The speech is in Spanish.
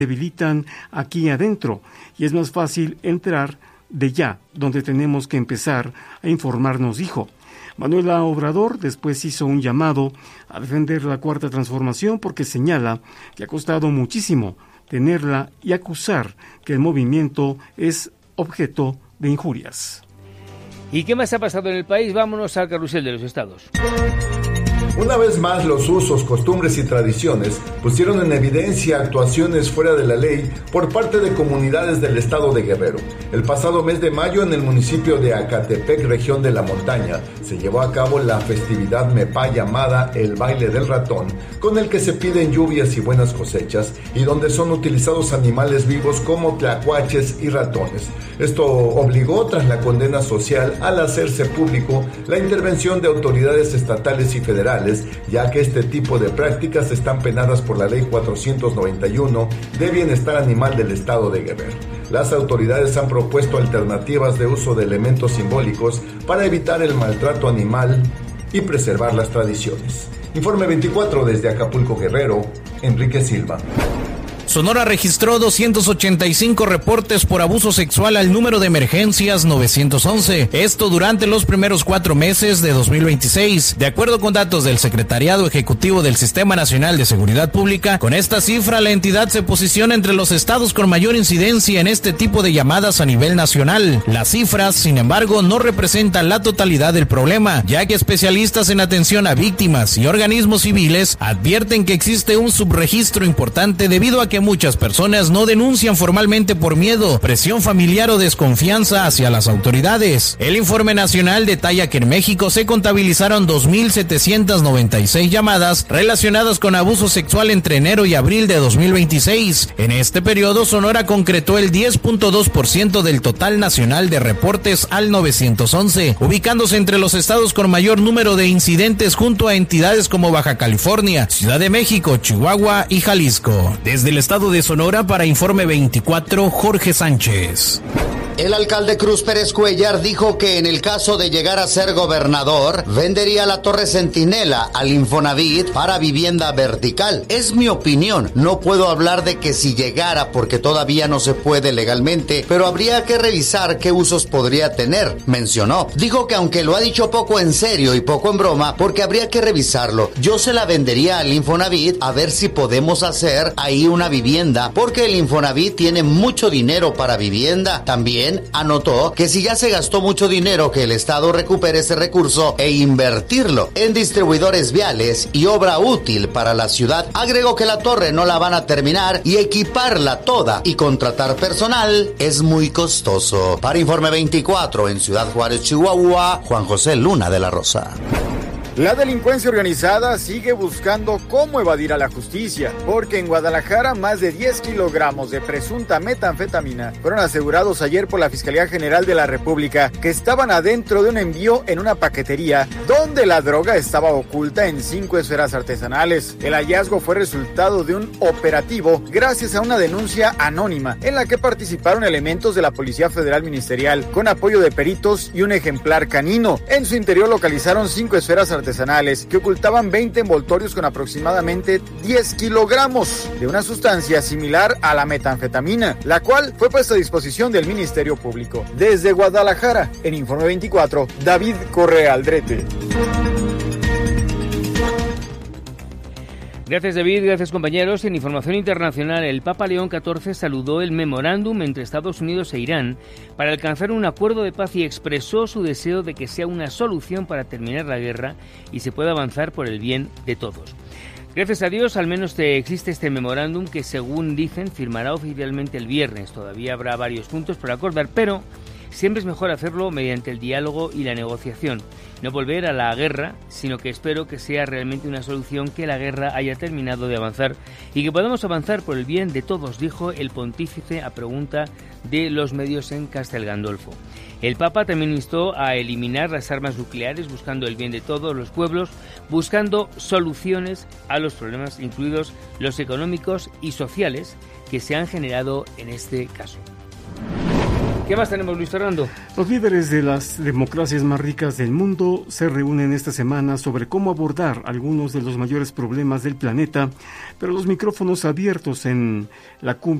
debilitan aquí adentro y es más fácil entrar de ya, donde tenemos que empezar a informarnos, dijo. Manuela Obrador después hizo un llamado a defender la Cuarta Transformación porque señala que ha costado muchísimo tenerla y acusar que el movimiento es objeto de injurias. ¿Y qué más ha pasado en el país? Vámonos al carrusel de los estados. Una vez más, los usos, costumbres y tradiciones pusieron en evidencia actuaciones fuera de la ley por parte de comunidades del estado de Guerrero. El pasado mes de mayo, en el municipio de Acatepec, región de la montaña, se llevó a cabo la festividad Mepá llamada el Baile del Ratón, con el que se piden lluvias y buenas cosechas y donde son utilizados animales vivos como tlacuaches y ratones. Esto obligó, tras la condena social, al hacerse público la intervención de autoridades estatales y federales, ya que este tipo de prácticas están penadas por la Ley 491 de Bienestar Animal del Estado de Guerrero. Las autoridades han propuesto alternativas de uso de elementos simbólicos para evitar el maltrato animal y preservar las tradiciones. Informe 24 desde Acapulco, Guerrero, Enrique Silva. Sonora registró 285 reportes por abuso sexual al número de emergencias 911. Esto durante los primeros 4 meses de 2026. De acuerdo con datos del Secretariado Ejecutivo del Sistema Nacional de Seguridad Pública, con esta cifra la entidad se posiciona entre los estados con mayor incidencia en este tipo de llamadas a nivel nacional. Las cifras, sin embargo, no representan la totalidad del problema, ya que especialistas en atención a víctimas y organismos civiles advierten que existe un subregistro importante debido a que muchas personas no denuncian formalmente por miedo, presión familiar o desconfianza hacia las autoridades. El informe nacional detalla que en México se contabilizaron 2,796 llamadas relacionadas con abuso sexual entre enero y abril de 2026. En este periodo, Sonora concretó el 10.2% del total nacional de reportes al 911, ubicándose entre los estados con mayor número de incidentes junto a entidades como Baja California, Ciudad de México, Chihuahua y Jalisco. Desde el estado de Sonora, para Informe 24, Jorge Sánchez. El alcalde Cruz Pérez Cuellar dijo que en el caso de llegar a ser gobernador, vendería la Torre Centinela al Infonavit para vivienda vertical. Es mi opinión, no puedo hablar de que si llegara porque todavía no se puede legalmente, pero habría que revisar qué usos podría tener, mencionó. Dijo que aunque lo ha dicho poco en serio y poco en broma, porque habría que revisarlo, yo se la vendería al Infonavit a ver si podemos hacer ahí una vivienda, porque el Infonavit tiene mucho dinero para vivienda. También anotó que si ya se gastó mucho dinero, que el Estado recupere ese recurso e invertirlo en distribuidores viales y obra útil para la ciudad. Agregó que la torre no la van a terminar y equiparla toda y contratar personal es muy costoso. Para Informe 24 en Ciudad Juárez, Chihuahua, Juan José Luna de la Rosa. La delincuencia organizada sigue buscando cómo evadir a la justicia, porque en Guadalajara más de 10 kilogramos de presunta metanfetamina fueron asegurados ayer por la Fiscalía General de la República, que estaban adentro de un envío en una paquetería donde la droga estaba oculta en 5 esferas artesanales. El hallazgo fue resultado de un operativo gracias a una denuncia anónima en la que participaron elementos de la Policía Federal Ministerial con apoyo de peritos y un ejemplar canino. En su interior localizaron 5 esferas artesanales que ocultaban 20 envoltorios con aproximadamente 10 kilogramos de una sustancia similar a la metanfetamina, la cual fue puesta a disposición del Ministerio Público. Desde Guadalajara, en Informe 24, David Correa Aldrete. Gracias, David, gracias, compañeros. En información internacional, el Papa León XIV saludó el memorándum entre Estados Unidos e Irán para alcanzar un acuerdo de paz y expresó su deseo de que sea una solución para terminar la guerra y se pueda avanzar por el bien de todos. Gracias a Dios, al menos existe este memorándum que, según dicen, firmará oficialmente el viernes. Todavía habrá varios puntos por acordar, pero siempre es mejor hacerlo mediante el diálogo y la negociación. No volver a la guerra, sino que espero que sea realmente una solución, que la guerra haya terminado de avanzar y que podamos avanzar por el bien de todos, dijo el pontífice a pregunta de los medios en Castel Gandolfo. El Papa también instó a eliminar las armas nucleares, buscando el bien de todos los pueblos, buscando soluciones a los problemas, incluidos los económicos y sociales, que se han generado en este caso. ¿Qué más tenemos, Luis Fernando? Los líderes de las democracias más ricas del mundo se reúnen esta semana sobre cómo abordar algunos de los mayores problemas del planeta, pero los micrófonos abiertos en la cumbre